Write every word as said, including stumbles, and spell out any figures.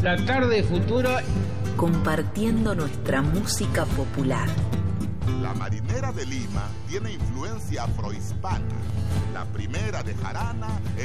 La tarde futuro. Compartiendo nuestra música popular. La marinera de Lima tiene influencia afrohispana. La primera de jarana